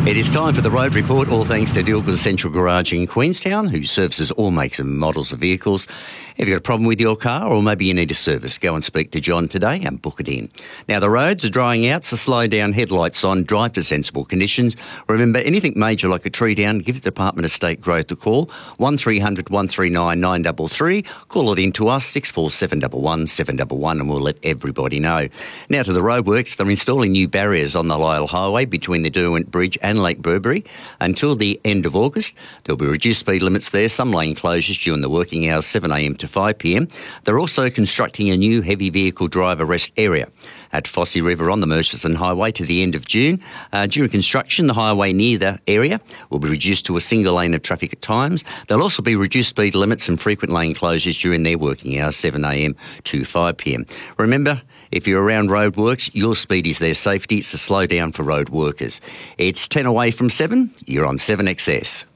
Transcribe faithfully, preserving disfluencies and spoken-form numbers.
It is time for the Road Report, all thanks to Dilkers Central Garage in Queenstown, who services all makes and models of vehicles. If you've got a problem with your car or maybe you need a service, go and speak to John today and book it in. Now, the roads are drying out, so slow down, headlights on, drive to sensible conditions. Remember, anything major like a tree down, give the Department of State Growth a call, one three hundred, one three nine, nine three three. Call it in to us, six four seven one one, seven one one, and we'll let everybody know. Now to the roadworks. They're installing new barriers on the Lyle Highway between the Derwent Bridge and Lake Burbury until the end of August. There'll be reduced speed limits there, some lane closures during the working hours, seven a m to five p m. They're also constructing a new heavy vehicle driver rest area at Fossey River on the Murchison Highway to the end of June. Uh, during construction, the highway near the area will be reduced to a single lane of traffic at times. There'll also be reduced speed limits and frequent lane closures during their working hours, seven a m to five p m. Remember, if you're around roadworks, your speed is their safety, so slow down for road workers. It's ten away from seven. You're on seven X S.